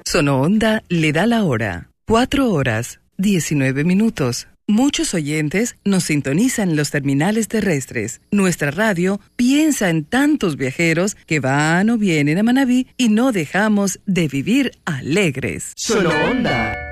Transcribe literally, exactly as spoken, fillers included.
Sonoonda le da la hora. Cuatro horas, diecinueve minutos. Muchos oyentes nos sintonizan en los terminales terrestres. Nuestra radio piensa en tantos viajeros que van o vienen a Manabí y no dejamos de vivir alegres. Sonoonda.